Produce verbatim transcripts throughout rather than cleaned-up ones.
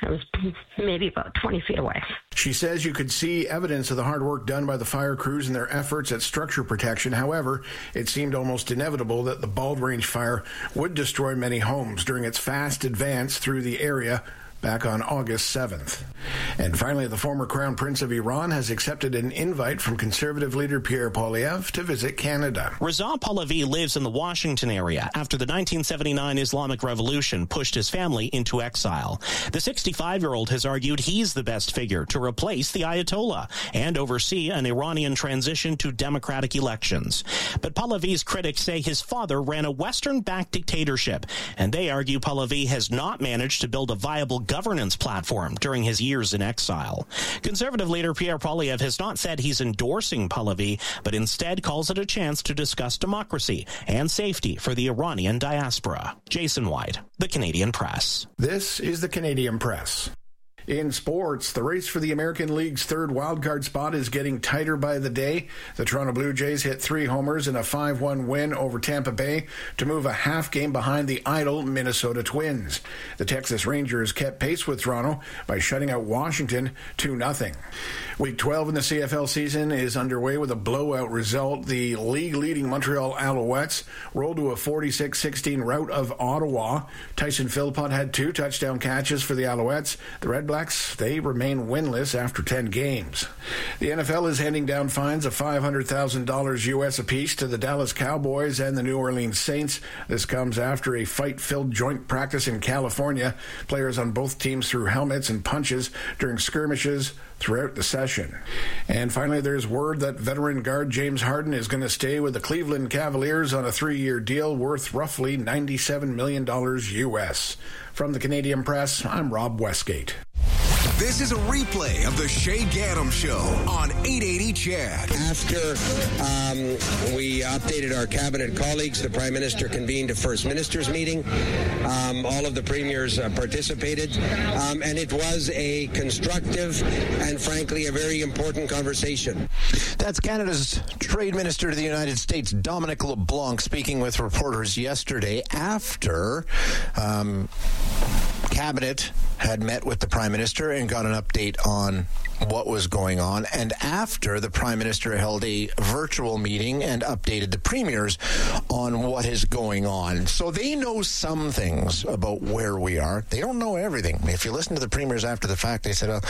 It was maybe about twenty feet away. She says you could see evidence of the hard work done by the fire crews and their efforts at structure protection. However, it seemed almost inevitable that the Bald Range fire would destroy many homes during its fast advance through the area back on August seventh. And finally, the former Crown Prince of Iran has accepted an invite from Conservative leader Pierre Poilievre to visit Canada. Reza Pahlavi lives in the Washington area after the nineteen seventy-nine Islamic Revolution pushed his family into exile. The sixty-five-year-old has argued he's the best figure to replace the Ayatollah and oversee an Iranian transition to democratic elections. But Pahlavi's critics say his father ran a Western-backed dictatorship, and they argue Pahlavi has not managed to build a viable governance platform during his years in exile. Conservative leader Pierre Poilievre has not said he's endorsing Pahlavi, but instead calls it a chance to discuss democracy and safety for the Iranian diaspora. Jason White, The Canadian Press. This is The Canadian Press. In sports, the race for the American League's third wildcard spot is getting tighter by the day. The Toronto Blue Jays hit three homers in a five one win over Tampa Bay to move a half game behind the idle Minnesota Twins. The Texas Rangers kept pace with Toronto by shutting out Washington two nothing. Week twelve in the C F L season is underway with a blowout result. The league-leading Montreal Alouettes rolled to a forty-six sixteen rout of Ottawa. Tyson Philpott had two touchdown catches for the Alouettes. The Red Blacks, they remain winless after ten games. The N F L is handing down fines of five hundred thousand dollars U S apiece to the Dallas Cowboys and the New Orleans Saints. This comes after a fight-filled joint practice in California. Players on both teams threw helmets and punches during skirmishes throughout the session. And finally, there's word that veteran guard James Harden is going to stay with the Cleveland Cavaliers on a three-year deal worth roughly ninety-seven million dollars U S. From the Canadian Press, I'm Rob Westgate. This is a replay of the Shay Gaddam Show on eight eighty C H A D. After um, we updated our cabinet colleagues, the Prime Minister convened a First Minister's meeting. Um, all of the premiers uh, participated, um, and it was a constructive and, frankly, a very important conversation. That's Canada's Trade Minister to the United States, Dominic LeBlanc, speaking with reporters yesterday after um, Cabinet had met with the Prime Minister and got an update on what was going on, and after the Prime Minister held a virtual meeting and updated the premiers on what is going on. So they know some things about where we are. They don't know everything. If you listen to the premiers after the fact, they said, oh,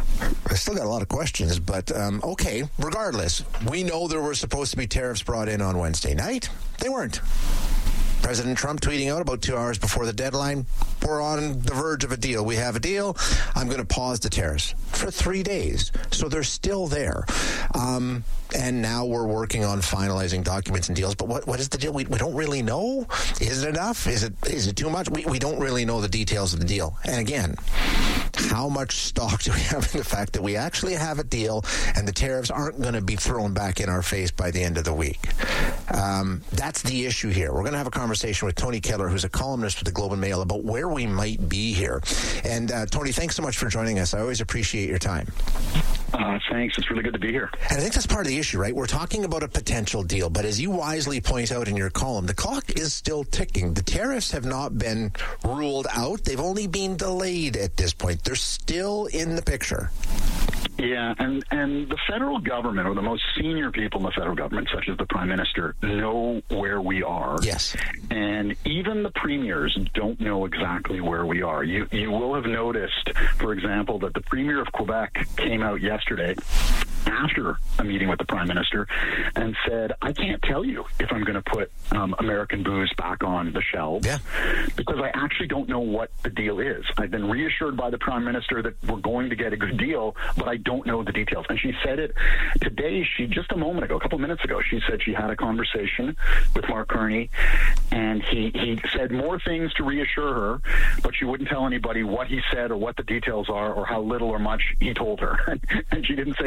I still got a lot of questions, but um, okay, regardless, we know there were supposed to be tariffs brought in on Wednesday night. They weren't. President Trump tweeting out about two hours before the deadline, we're on the verge of a deal. We have a deal. I'm going to pause the tariffs for three days. So they're still there. Um, and now we're working on finalizing documents and deals. But what, what is the deal? We, we don't really know. Is it enough? Is it is it too much? We, we don't really know the details of the deal. And again, how much stock do we have in the fact that we actually have a deal and the tariffs aren't going to be thrown back in our face by the end of the week? Um, that's the issue here. We're going to have a conversation with Tony Keller, who's a columnist with the Globe and Mail, about where we might be here. And uh, Tony, thanks so much for joining us. I always appreciate your time. Uh, thanks. It's really good to be here. And I think that's part of the issue, right? We're talking about a potential deal, but as you wisely point out in your column, the clock is still ticking. The tariffs have not been ruled out. They've only been delayed at this point. They're still in the picture. Yeah, and, and the federal government, or the most senior people in the federal government, such as the Prime Minister, know where we are. Yes. And even the premiers don't know exactly where we are. You you will have noticed, for example, that the Premier of Quebec came out yesterday after a meeting with the Prime Minister and said, I can't tell you if I'm going to put um, American booze back on the shelves, yeah. because I actually don't know what the deal is. I've been reassured by the Prime Minister that we're going to get a good deal, but I don't know the details. And she said it today, she just a moment ago, a couple minutes ago, she said she had a conversation with Mark Carney, and he, he said more things to reassure her, but she wouldn't tell anybody what he said or what the details are or how little or much he told her. And she didn't say what she's going to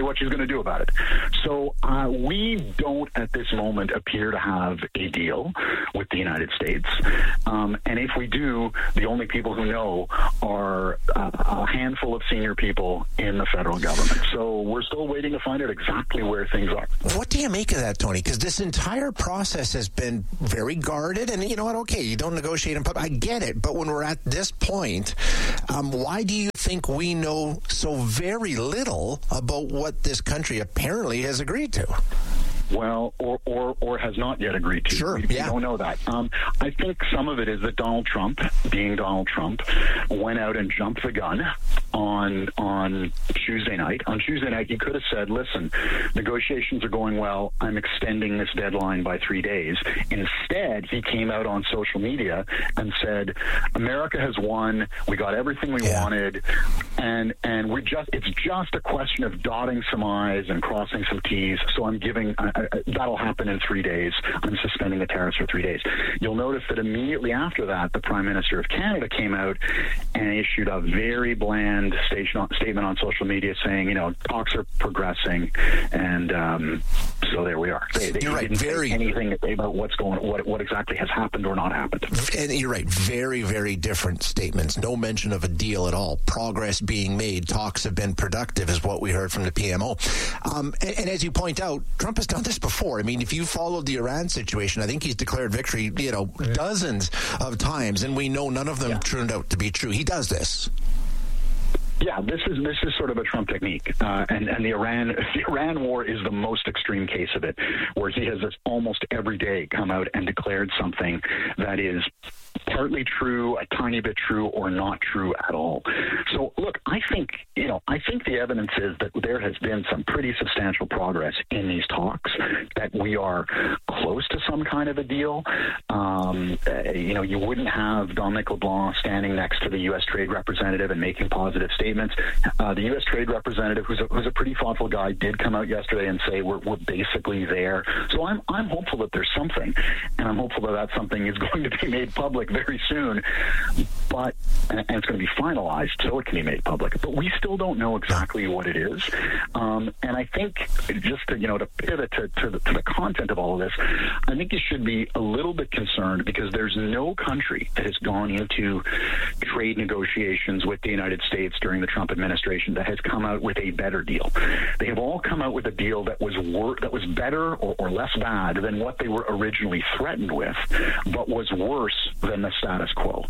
going to do about it? So uh, we don't at this moment appear to have a deal with the United States. Um, and if we do, the only people who know are uh, a handful of senior people in the federal government. So we're still waiting to find out exactly where things are. What do you make of that, Tony? Because this entire process has been very guarded. And you know what? Okay, you don't negotiate in public. I get it. But when we're at this point, um, why do you think we know so very little about what this country apparently has agreed to? Well, or, or or has not yet agreed to. Sure, we, yeah. we don't know that. Um, I think some of it is that Donald Trump, being Donald Trump, went out and jumped the gun on on Tuesday night. On Tuesday night, he could have said, listen, negotiations are going well. I'm extending this deadline by three days. Instead, he came out on social media and said, America has won. We got everything we yeah. wanted. And and we just it's just a question of dotting some I's and crossing some T's. So I'm giving... I, I, that'll happen in three days. I'm suspending the tariffs for three days. You'll notice that immediately after that, the Prime Minister of Canada came out and issued a very bland station, statement on social media saying, you know, talks are progressing, and um, so there we are. They, they you're right. didn't Very say anything about what's going, what what exactly has happened or not happened. And you're right. Very, very different statements. No mention of a deal at all. Progress being made. Talks have been productive, is what we heard from the P M O. Um, and, and as you point out, Trump has done this before. I mean, if you followed the Iran situation, I think he's declared victory, you know, dozens of times, and we know none of them yeah. turned out to be true. He does this. Yeah, this is this is sort of a Trump technique, uh, and and the Iran the Iran war is the most extreme case of it, where he has this almost every day come out and declared something that is partly true, a tiny bit true, or not true at all. So, look, I think, you know, I think the evidence is that there has been some pretty substantial progress in these talks, that we are close to some kind of a deal. Um, uh, you know, you wouldn't have Dominic LeBlanc standing next to the U S Trade Representative and making positive statements. Uh, the U S Trade Representative, who's a, who's a pretty thoughtful guy, did come out yesterday and say we're, we're basically there. So I'm, I'm hopeful that there's something, and I'm hopeful that that something is going to be made public very soon, but and it's going to be finalized so it can be made public. But we still don't know exactly what it is. Um, and I think just to, you know, to pivot to, to, the, to the content of all of this, I think you should be a little bit concerned, because there's no country that has gone into trade negotiations with the United States during the Trump administration that has come out with a better deal. They have all come out with a deal that was wor- that was better or, or less bad than what they were originally threatened with, but was worse than the status quo.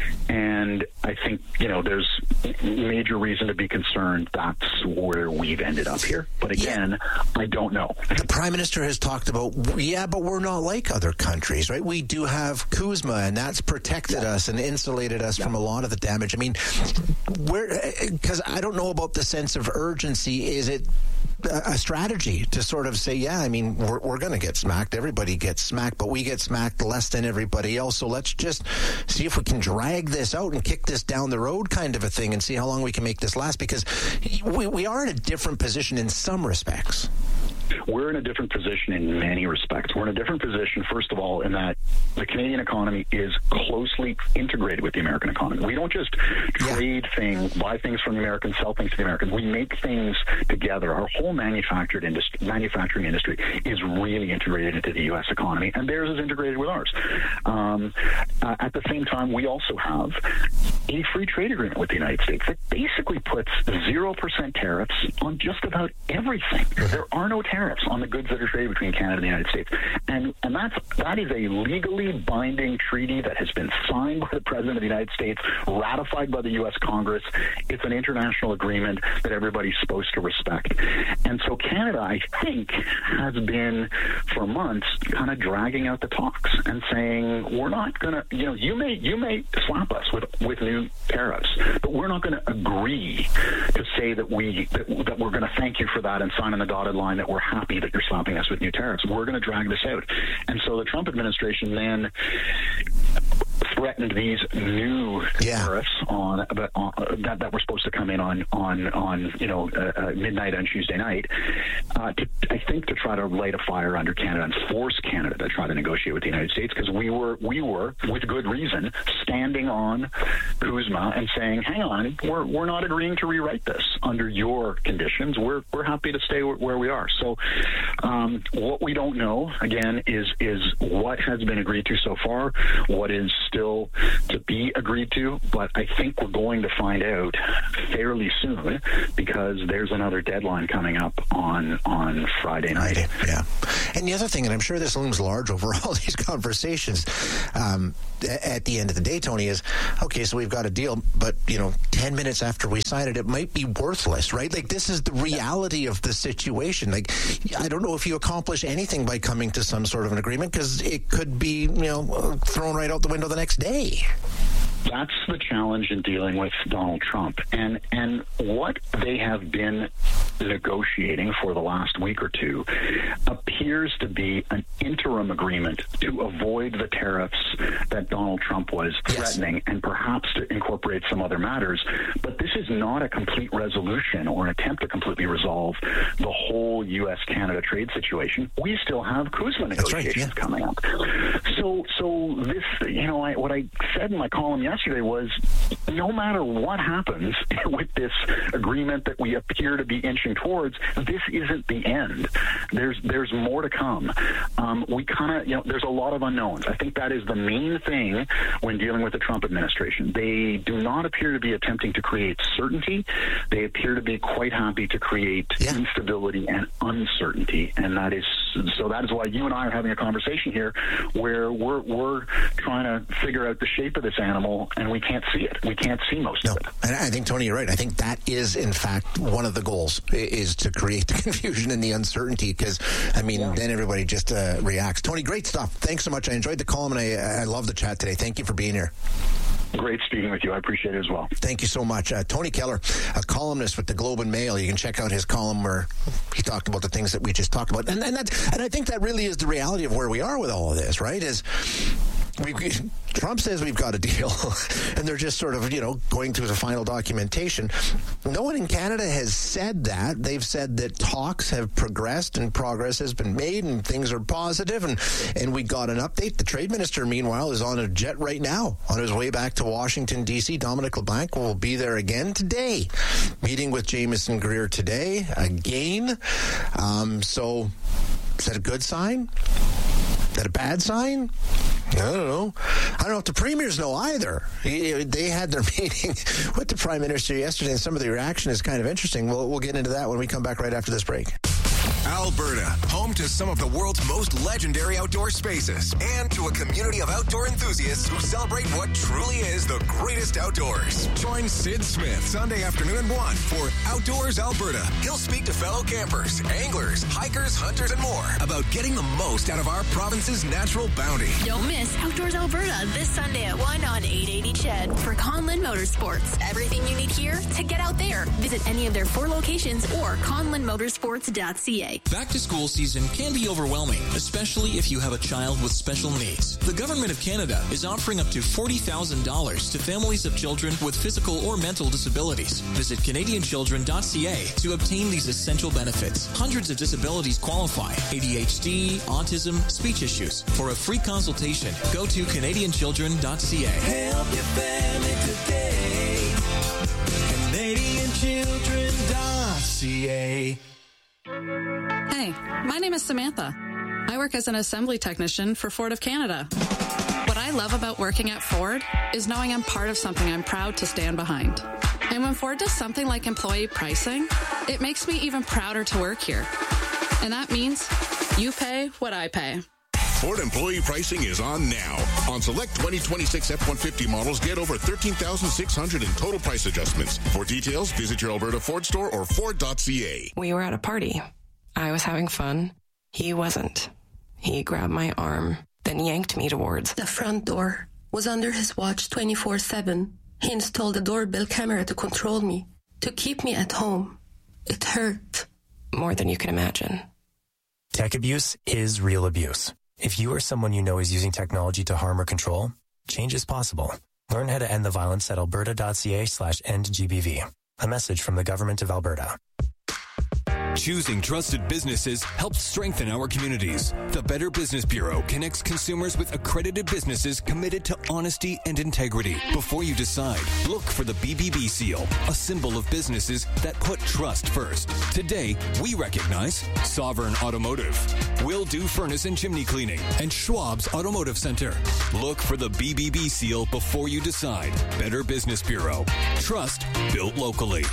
And I think, you know, there's major reason to be concerned that's where we've ended up here. But again, yeah. I don't know. The Prime Minister has talked about, yeah, but we're not like other countries, right? We do have CUSMA, and that's protected yeah. us and insulated us yeah. from a lot of the damage. I mean, where, because I don't know about the sense of urgency. Is it a strategy to sort of say, yeah, I mean, we're, we're going to get smacked. Everybody gets smacked, but we get smacked less than everybody else. So let's just see if we can drag this out and kick this down the road, kind of a thing, and see how long we can make this last, because we, we are in a different position in some respects. We're in a different position in many respects. We're in a different position, first of all, in that the Canadian economy is closely integrated with the American economy. We don't just trade yeah. things, buy things from the Americans, sell things to the Americans. We make things together. Our whole manufactured industry, manufacturing industry is really integrated into the U S economy, and theirs is integrated with ours. Um, uh, at the same time, we also have a free trade agreement with the United States that basically puts zero percent tariffs on just about everything. There are no tariffs on the goods that are traded between Canada and the United States. And and that's that is a legally binding treaty that has been signed by the President of the United States, ratified by the U S Congress. It's an international agreement that everybody's supposed to respect. And so Canada, I think, has been for months kind of dragging out the talks and saying, we're not going to, you know, you may you may slap us with, with new tariffs, but we're not going to agree to say that we that, that we're going to thank you for that and sign on the dotted line that we're happy that you're slapping us with new tariffs. We're going to drag this out. And so the Trump administration then threatened these new yeah. tariffs on, uh, on that that were supposed to come in on on on you know uh, uh, midnight on Tuesday night. Uh, to, I think to try to light a fire under Canada and force Canada to try to negotiate with the United States, because we were we were with good reason standing on CUSMA and saying, hang on, we're we're not agreeing to rewrite this under your conditions. We're we're happy to stay where we are. So um, what we don't know again is is what has been agreed to so far, what is still to be agreed to, but I think we're going to find out fairly soon, because there's another deadline coming up on on Friday night. Friday, yeah. And the other thing, and I'm sure this looms large over all these conversations, um, at the end of the day, Tony, is, okay, so we've got a deal, but, you know, ten minutes after we sign it, it might be worthless, right? Like, this is the reality of the situation. Like, I don't know if you accomplish anything by coming to some sort of an agreement, because it could be, you know, thrown right out the window the next day. That's the challenge in dealing with Donald Trump. And and what they have been negotiating for the last week or two appears to be an interim agreement to avoid the tariffs that Donald Trump was threatening, yes. and perhaps to incorporate some other matters. But this is not a complete resolution or an attempt to completely resolve the whole U S Canada trade situation. We still have CUSMA negotiations right, yeah. coming up. So, so this, you know, I, what I said in my column yesterday was, no matter what happens with this agreement that we appear to be inching towards, this isn't the end. There's there's more to come. Um, we kind of, you know, there's a lot of unknowns. I think that is the main thing when dealing with the Trump administration. They do not appear to be attempting to create certainty. They appear to be quite happy to create yeah. instability and uncertainty, and that is so. That is why you and I are having a conversation here, where we're we're trying to figure out the shape of this animal, and we can't see it. We can't see most no. of it. And I think, Tony, you're right. I think that is, in fact, one of the goals, is to create the confusion and the uncertainty, because, I mean, yeah. then everybody just uh, reacts. Tony, great stuff. Thanks so much. I enjoyed the column, and I, I love the chat today. Thank you for being here. Great speaking with you. I appreciate it as well. Thank you so much. Uh, Tony Keller, a columnist with the Globe and Mail. You can check out his column where he talked about the things that we just talked about. And, and, that, and I think that really is the reality of where we are with all of this, right? Is we, Trump says we've got a deal, and they're just sort of, you know, going through the final documentation. No one in Canada has said that. They've said that talks have progressed and progress has been made and things are positive, and, and we got an update. The trade minister, meanwhile, is on a jet right now on his way back to Washington, D C. Dominic LeBlanc will be there again today, meeting with Jameson Greer today again. Um, so is that a good sign? Is that a bad sign? I don't know. I don't know if the premiers know either. They had their meeting with the Prime Minister yesterday, and some of the reaction is kind of interesting. We'll, we'll get into that when we come back right after this break. Alberta, home to some of the world's most legendary outdoor spaces, and to a community of outdoor enthusiasts who celebrate what truly is the greatest outdoors. Join Sid Smith Sunday afternoon at one for Outdoors Alberta. He'll speak to fellow campers, anglers, hikers, hunters, and more about getting the most out of our province's natural bounty. Don't miss Outdoors Alberta this Sunday at one on eight eighty C H E D for Conlin Motorsports. Everything you need here to get out there. Visit any of their four locations or conlin motorsports dot c a. Back to school season can be overwhelming, especially if you have a child with special needs. The Government of Canada is offering up to forty thousand dollars to families of children with physical or mental disabilities. Visit canadian children dot c a to obtain these essential benefits. Hundreds of disabilities qualify: A D H D, autism, speech issues. For a free consultation, go to canadian children dot c a. Help your family today. canadian children dot c a. Hey, my name is Samantha. I work as an assembly technician for Ford of Canada. What I love about working at Ford is knowing I'm part of something I'm proud to stand behind. And when Ford does something like employee pricing, it makes me even prouder to work here. And that means you pay what I pay. Ford employee pricing is on now. On select twenty twenty-six F one fifty models, get over thirteen thousand six hundred dollars in total price adjustments. For details, visit your Alberta Ford store or ford dot c a. We were at a party. I was having fun. He wasn't. He grabbed my arm, then yanked me towards the front door. Was under his watch twenty-four seven. He installed a doorbell camera to control me, to keep me at home. It hurt. More than you can imagine. Tech abuse is real abuse. If you or someone you know is using technology to harm or control, Change is possible. Learn how to end the violence at alberta.ca slash end GBV. A message from the Government of Alberta. Choosing trusted businesses helps strengthen our communities. The Better Business Bureau connects consumers with accredited businesses committed to honesty and integrity. Before you decide, look for the B B B seal, a symbol of businesses that put trust first. Today, we recognize Sovereign Automotive, Will Do Furnace and Chimney Cleaning, and Schwab's Automotive Center. Look for the B B B seal before you decide. Better Business Bureau. Trust built locally.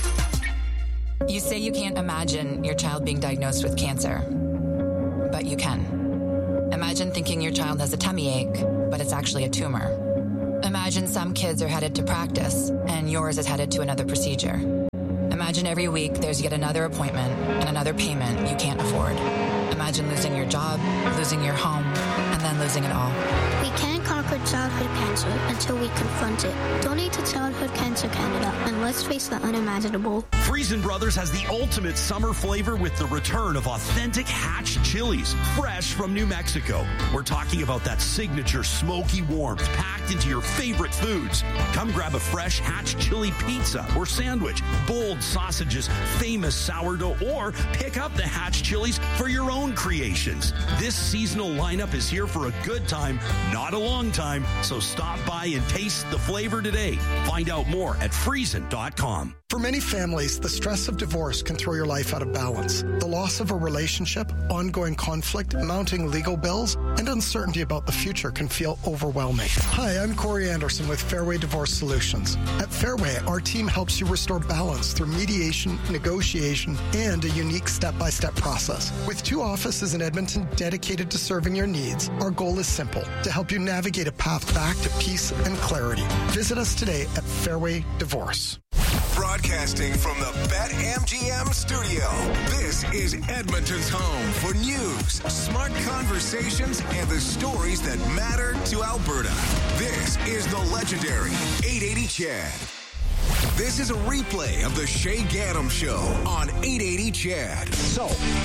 You say you can't imagine your child being diagnosed with cancer, but you can. Imagine thinking your child has a tummy ache, but it's actually a tumor. Imagine some kids are headed to practice, and yours is headed to another procedure. Imagine every week there's yet another appointment and another payment you can't afford. Imagine losing your job, losing your home, and then losing it all. We can't conquer childhood cancer until we confront it. Donate to Childhood Cancer Canada, and let's face the unimaginable. Friesen Brothers has the ultimate summer flavor with the return of authentic Hatch chilies, fresh from New Mexico. We're talking about that signature smoky warmth packed into your favorite foods. Come grab a fresh Hatch chili pizza or sandwich, bold sausages, famous sourdough, or pick up the Hatch chilies for your own creations. This seasonal lineup is here for a good time, not a long time, so stop by and taste the flavor today. Find out more at friesen dot com. For many families, the stress of divorce can throw your life out of balance. The loss of a relationship, ongoing conflict, mounting legal bills, and uncertainty about the future can feel overwhelming. Hi, I'm Corey Anderson with Fairway Divorce Solutions. At Fairway, our team helps you restore balance through mediation, negotiation, and a unique step-by-step process. With two offices in Edmonton dedicated to serving your needs, our goal is simple, to help you navigate a path back to peace and clarity. Visit us today at Fairway Divorce. Broadcasting from the BetMGM studio, this is Edmonton's home for news, smart conversations, and the stories that matter to Alberta. This is the legendary eight eighty C H E D. This is a replay of the Shay Gaddam Show on eight eighty C H E D. So,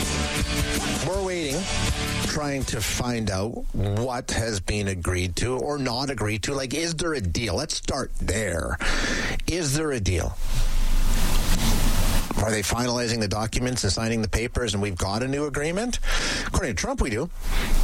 we're waiting, trying to find out what has been agreed to or not agreed to. Like, is there a deal? Let's start there. Is there a deal? Are they finalizing the documents and signing the papers and we've got a new agreement? According to Trump, we do.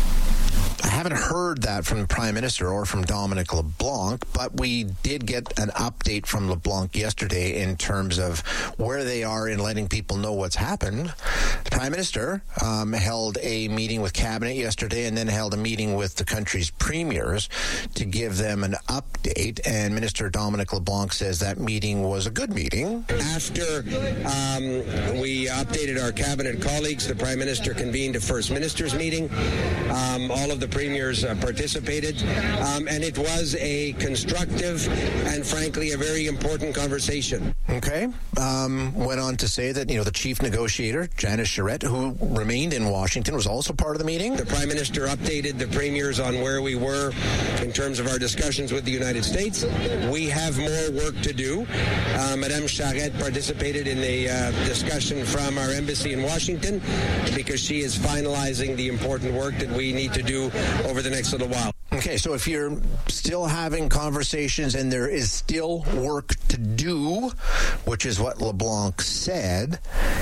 I haven't heard that from the Prime Minister or from Dominic LeBlanc, but we did get an update from LeBlanc yesterday in terms of where they are in letting people know what's happened. The Prime Minister um, held a meeting with Cabinet yesterday and then held a meeting with the country's premiers to give them an update, and Minister Dominic LeBlanc says that meeting was a good meeting. After um, we updated our Cabinet colleagues, the Prime Minister convened a First Ministers meeting. Um, all of the premiers uh, participated, um, and it was a constructive and, frankly, a very important conversation. Okay. Um, went on to say that, you know, the chief negotiator, Janice Charette, who remained in Washington, was also part of the meeting. The Prime Minister updated the premiers on where we were in terms of our discussions with the United States. We have more work to do. Uh, Madame Charette participated in the uh, discussion from our embassy in Washington because she is finalizing the important work that we need to do over the next little while. Okay, so if you're still having conversations and there is still work to do, which is what LeBlanc said,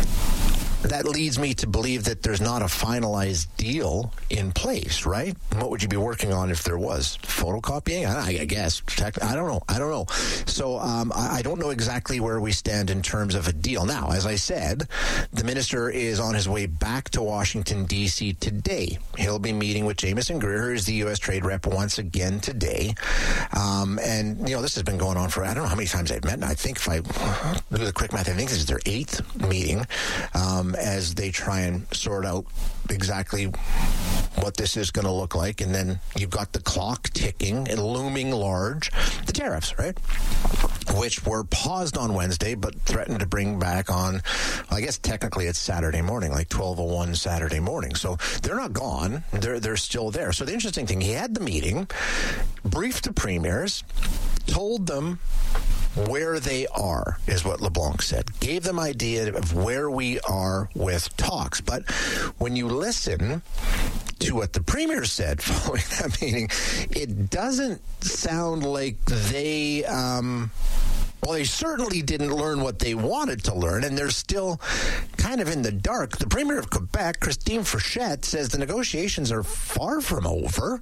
that leads me to believe that there's not a finalized deal in place, right? What would you be working on if there was? Photocopying? I, I guess. I don't know. I don't know. So um, I, I don't know exactly where we stand in terms of a deal. Now, as I said, the minister is on his way back to Washington, D C today. He'll be meeting with Jameson Greer, who is the U S Trade Rep, once again today. Um, and, you know, this has been going on for, I don't know how many times they've met. I think if I do the quick math, I think this is their eighth meeting. Um, as they try and sort out exactly what this is going to look like. And then you've got the clock ticking and looming large, the tariffs, right? Which were paused on Wednesday, but threatened to bring back on, I guess technically it's Saturday morning, like twelve oh one Saturday morning. So they're not gone. They're, they're still there. So the interesting thing, he had the meeting, briefed the premiers, told them where they are, is what LeBlanc said. Gave them idea of where we are with talks. But when you listen to what the premier said following that meeting, it doesn't sound like they, um, well, they certainly didn't learn what they wanted to learn, and they're still kind of in the dark. The premier of Quebec, Christine Frechette, says the negotiations are far from over.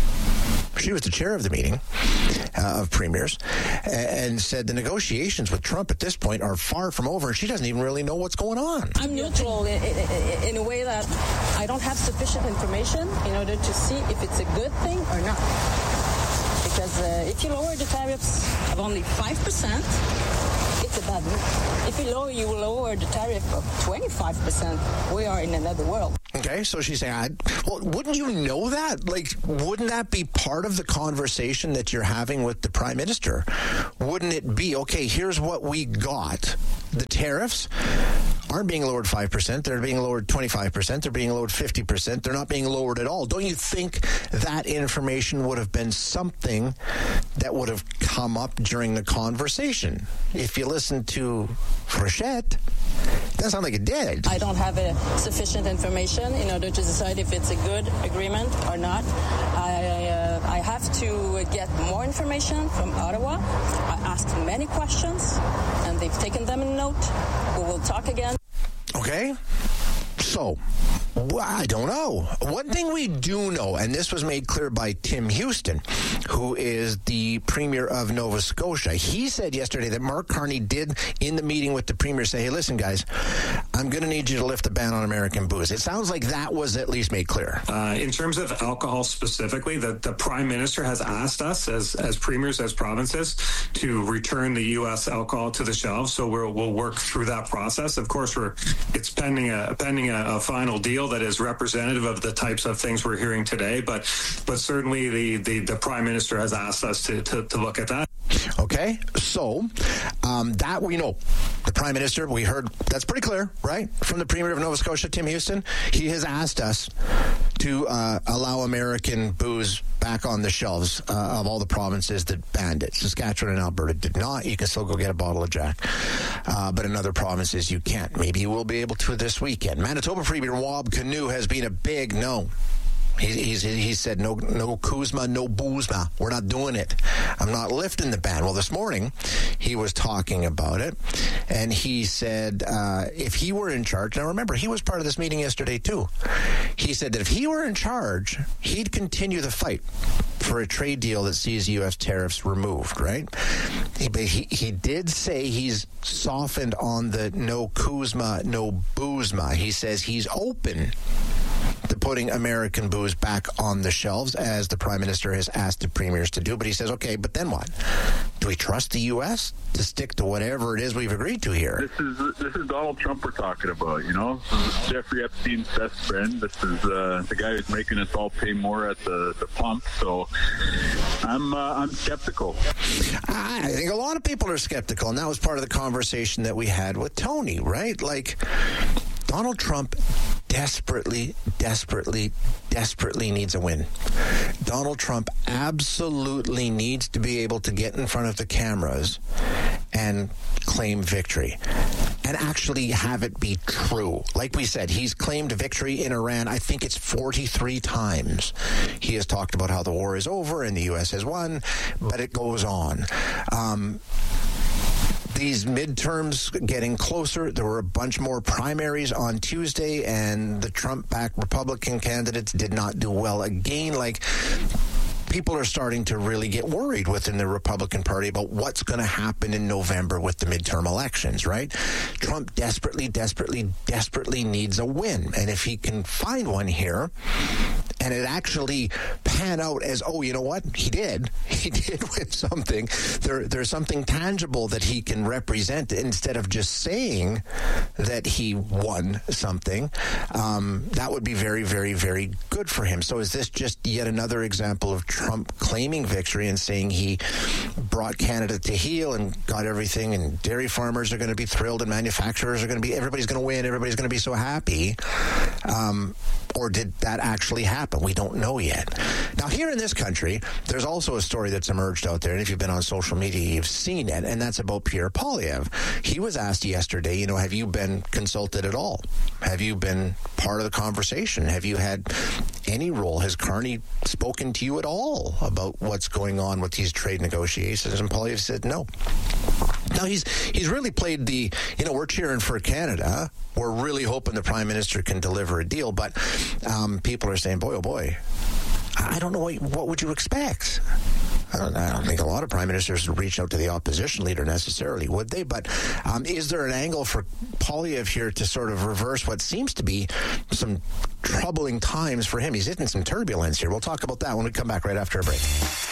She was the chair of the meeting uh, of premiers and said the negotiations with Trump at this point are far from over, and she doesn't even really know what's going on. I'm neutral in, in, in a way that I don't have sufficient information in order to see if it's a good thing or not. Because uh, if you lower the tariffs of only five percent, it's a bad move. If you lower, you will lower the tariff of twenty-five percent, we are in another world. Okay, so she's saying, I, well, wouldn't you know that? Like, wouldn't that be part of the conversation that you're having with the prime minister? Wouldn't it be, okay, here's what we got. The tariffs aren't being lowered five percent. They're being lowered twenty-five percent. They're being lowered fifty percent. They're not being lowered at all. Don't you think that information would have been something that would have come up during the conversation? If you listen to Frechette, it doesn't sound like it did. I don't have a sufficient information in order to decide if it's a good agreement or not. I, uh, I have to get more information from Ottawa. I asked many questions, and they've taken them in note. We will talk again. Okay. So, well, I don't know. One thing we do know, and this was made clear by Tim Houston, who is the Premier of Nova Scotia. He said yesterday that Mark Carney did, in the meeting with the Premier, say, hey, listen, guys, I'm going to need you to lift the ban on American booze. It sounds like that was at least made clear. Uh, in terms of alcohol specifically, the, the Prime Minister has asked us as, as premiers, as provinces, to return the U S alcohol to the shelves. So we'll, we'll work through that process. Of course, we're it's pending a pending a, a final deal that is representative of the types of things we're hearing today. But but certainly the, the, the Prime Minister has asked us to, to, to look at that. Okay, so um, that we know. The Prime Minister, we heard, that's pretty clear, right? From the Premier of Nova Scotia, Tim Houston. He has asked us to uh, allow American booze back on the shelves uh, of all the provinces that banned it. Saskatchewan and Alberta did not. You can still go get a bottle of Jack. Uh, but in other provinces, you can't. Maybe you will be able to this weekend. Manitoba Premier Wab Kinew has been a big no. He, he's, he said, no no Kuzma, no Boozma. We're not doing it. I'm not lifting the ban. Well, this morning, he was talking about it, and he said uh, if he were in charge, now remember, he was part of this meeting yesterday, too. He said that if he were in charge, he'd continue the fight for a trade deal that sees U S tariffs removed, right? He, he, he did say he's softened on the no Kuzma, no Boozma. He says he's open to putting American booze back on the shelves, as the Prime Minister has asked the premiers to do. But he says, okay, but then what? Do we trust the U S to stick to whatever it is we've agreed to here? This is this is Donald Trump we're talking about, you know? This is Jeffrey Epstein's best friend. This is uh, the guy who's making us all pay more at the, the pump. So I'm, uh, I'm skeptical. I think a lot of people are skeptical, and that was part of the conversation that we had with Tony, right? Like, Donald Trump desperately, desperately, desperately needs a win. Donald Trump absolutely needs to be able to get in front of the cameras and claim victory and actually have it be true. Like we said, he's claimed victory in Iran. I think it's forty-three times. He has talked about how the war is over and the U S has won, but it goes on. Um... These midterms getting closer. There were a bunch more primaries on Tuesday, and the Trump-backed Republican candidates did not do well again. Like, people are starting to really get worried within the Republican Party about what's going to happen in November with the midterm elections, right? Trump desperately, desperately, desperately needs a win. And if he can find one here, and it actually pan out as, oh, you know what? He did. He did win something. There, there's something tangible that he can represent instead of just saying that he won something. Um, that would be very, very, very good for him. So is this just yet another example of Trump claiming victory and saying he brought Canada to heel and got everything, and dairy farmers are going to be thrilled and manufacturers are going to be, everybody's going to win, everybody's going to be so happy? Um, or did that actually happen? happen. We don't know yet. Now, here in this country, there's also a story that's emerged out there, and if you've been on social media, you've seen it, and that's about Pierre Poilievre. He was asked yesterday, you know, have you been consulted at all? Have you been part of the conversation? Have you had any role? Has Carney spoken to you at all about what's going on with these trade negotiations? And Poilievre said no. Now, he's he's really played the, you know, we're cheering for Canada. We're really hoping the Prime Minister can deliver a deal. But um, people are saying, boy, oh boy, I don't know what, what would you expect? I don't, I don't think a lot of prime ministers reach out to the opposition leader necessarily, would they? But um, is there an angle for Poilievre here to sort of reverse what seems to be some troubling times for him? He's hitting some turbulence here. We'll talk about that when we come back right after a break.